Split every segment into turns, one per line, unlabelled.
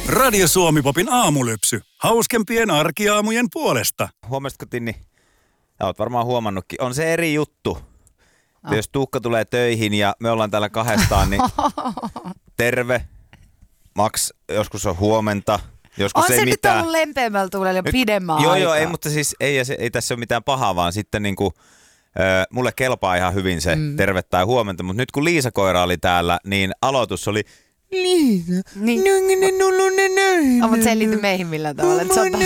Radio Suomi-popin aamulypsy. Hauskempien arkiaamujen puolesta.
Huomasitko, Tinni? Olet varmaan huomannutkin. On se eri juttu. Jos Tuukka tulee töihin ja me ollaan täällä kahdestaan, niin terve. Max, joskus on huomenta. Joskus
on
ei
se
mitään.
nyt ollut lempeämmällä tuulella pidemmän aikaa.
Joo, ei, mutta siis ei tässä ole mitään pahaa, vaan sitten niinku, mulle kelpaa ihan hyvin se terve tai huomenta. Mutta nyt kun Liisa koira oli täällä, niin aloitus oli Liisa.
Niin. Mutta se ei liity meihin millään tavalla.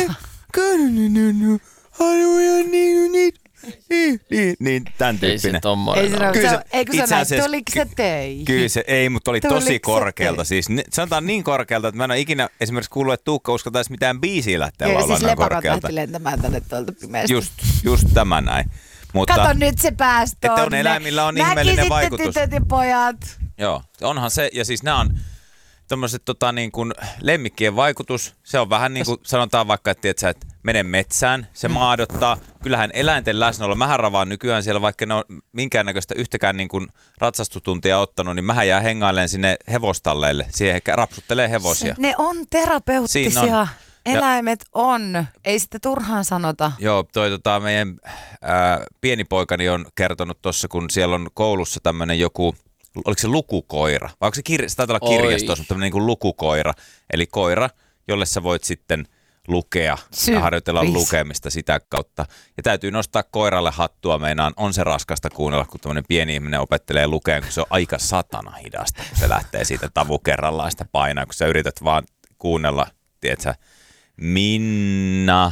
Niin, tämän tyyppinen.
Ei se tommoinen
Eikö sä näin, tuliko se töihin?
Kyllä se ei, mutta oli tosi
Tuliko
korkealta. Siis, sanotaan niin korkealta, että mä en ole ikinä esimerkiksi kuullut, että Tuukka uskaltaisi mitään biisiä lähteä laulaa
siis
noin korkealta.
lepakat lähti lentämään tänne tuolta pimeästä.
Just tämä näin. Mutta,
kato nyt se pääsi tonne.
että on eläimillä on ihmeellinen vaikutus.
Näkisitte tytöt ja pojat.
Joo, onhan se. Ja siis nämä on tommoset niin kuin lemmikkien vaikutus. Se on vähän niin kuin sanotaan vaikka, että mene metsään, se maadottaa. Kyllähän eläinten läsnäolo, mähän ravaan nykyään siellä, vaikka ne on minkäännäköistä yhtäkään niin kuin ratsastutuntia ottanut, niin mähän jää hengailemaan sinne hevostalleille. Siihen rapsuttelee hevosia.
Ne on terapeuttisia.
On.
Eläimet on. Ei sitä turhaan sanota.
Joo, meidän pieni poikani on kertonut tuossa, kun siellä on koulussa tämmöinen joku, oliko se lukukoira? Vai onko se taitaa olla kirjastossa, mutta tämmöinen niin kuin lukukoira. Eli koira, jolle sä voit sitten lukea ja harjoitella lukemista sitä kautta. Ja täytyy nostaa koiralle hattua, meinaan on se raskasta kuunnella, kun tämmöinen pieni ihminen opettelee lukeen, kun se on aika satana hidasta, kun se lähtee siitä tavu kerrallaan sitä painaa, kun sä yrität vaan kuunnella, tiedätkö, Minna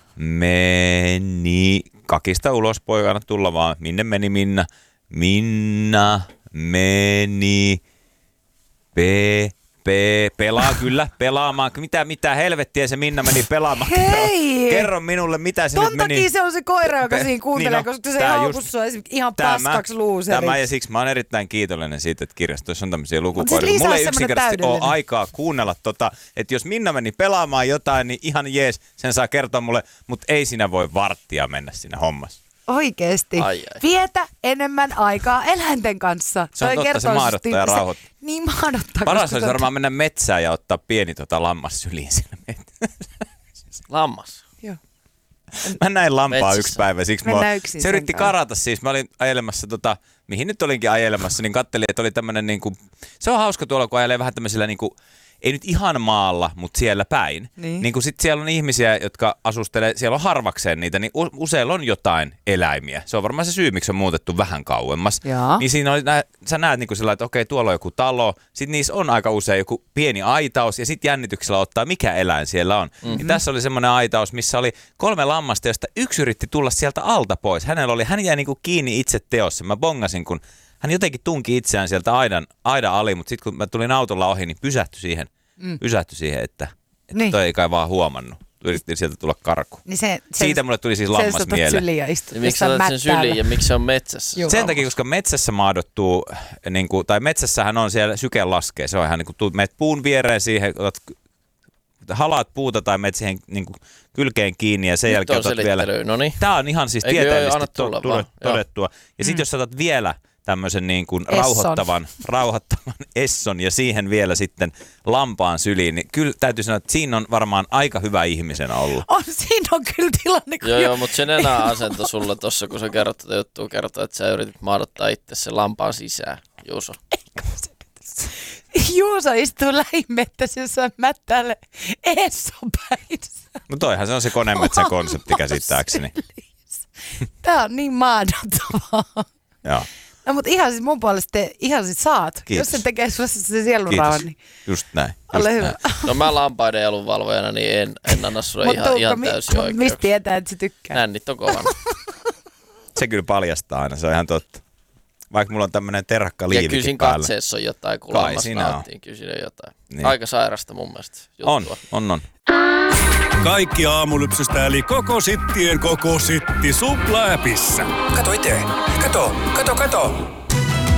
meni, kakista ulos poikana tulla vaan, minne meni Minna, Minna meni, pelaa kyllä, pelaamaan. Mitä helvettiä se Minna meni pelaamaan?
Hei!
Kerro minulle, mitä se nyt meni.
Takia se on se koira, joka siinä kuuntelee, koska se haukussa on ihan paskaksi luuseriksi.
Tämä ja siksi mä oon erittäin kiitollinen siitä, että kirjastoissa on tämmöisiä lukukoiria.
Siis
Mulla ei yksinkertaisesti ole aikaa kuunnella että jos Minna meni pelaamaan jotain, niin ihan jees, sen saa kertoa mulle, mutta ei siinä voi varttia mennä siinä hommassa.
Oikeesti.
Ai.
Vietä enemmän aikaa eläinten kanssa.
Se on totta, se maadottaa ja rauhoittaa.
Niin maadottaa.
Paras olisi varmaan mennä metsään ja ottaa pieni lammas syliin sinne.
Lammas?
Joo.
Mä näin lampaa
Metsissä.
yksi päivä, siksi se yritti karata siis. Mä olin ajelemassa, mihin nyt olinkin ajelemassa, niin kattelin, että oli tämmönen niinku, se on hauska tuolla, kun ajelee vähän tämmöisellä niinku, ei nyt ihan maalla, mutta siellä päin. Niin kun sit siellä on ihmisiä, jotka asustelee, siellä on harvakseen niitä, niin useilla on jotain eläimiä. Se on varmaan se syy, miksi on muutettu vähän kauemmas.
Jaa.
Niin siinä oli, sä näet niinku sellainen, että okei, tuolla on joku talo, sit niissä on aika usein joku pieni aitaus, ja sit jännityksellä ottaa, mikä eläin siellä on. Niin tässä oli semmoinen aitaus, missä oli 3 lammasta, josta yksi yritti tulla sieltä alta pois. Hän jäi niinku kiinni itse teossa. Mä bongasin, kun hän jotenkin tunki itseään sieltä aidan ali, mutta sitten kun mä tulin autolla ohi, niin pysähtyi siihen, että niin. Toi ei kai vaan huomannut. Yritettiin sieltä tulla karkuun.
Niin
siitä mulle tuli siis lammas mieleen.
Miksi otat sen syliin ja miksi se on metsässä?
Sen takia, koska metsässä maadottuu, tai metsässähän on siellä syke laskee. Se on ihan niin kuin menet puun viereen siihen, halaat puuta tai menet siihen niin kuin kylkeen kiinni ja sen jälkeen otat vielä.
Noniin.
Tää on ihan siis tieteellisesti todettua. Ja sit jos otat vielä tämmöisen niin kuin rauhoittavan esson ja siihen vielä sitten lampaan syliin, niin kyllä täytyy sanoa, että siinä on varmaan aika hyvä ihmisenä ollut.
Siinä on kyllä tilanne.
Joo, mutta sen enää asento sulla tossa, kun sä kerrot tätä juttua, kertoo, että sä yritit maadottaa itse sen lampaan sisään, Juuso.
Juuso istuu lähimettäisessä mättäälle esson päissä.
No toihan se on se konemetsän konsepti käsittääkseni.
Tää on niin maadottavaa.
Joo.
No mutta ihan siis mun puolesta ihan siis saat.
Kiitos.
Jos se tekee sulle se sielunrauhan, niin
Just näin.
ole hyvä.
No mä lampaiden elunvalvojana, niin en anna sulle ihan täysin oikeuksia.
Mistä tietää, että se tykkää?
Nännit on kovana.
Se kyllä paljastaa aina, se on ihan totta. Vaikka mulla on tämmönen terhakka liivikin
ja kyllä siinä katseessa on jotain, kun lammas naattiin. Kyllä siinä on jotain. Niin. Aika sairasta mun mielestä juttua.
On.
Kaikki aamulypsystä eli koko sittien koko sitti Supla-äpissä.
Kato itse. Kato.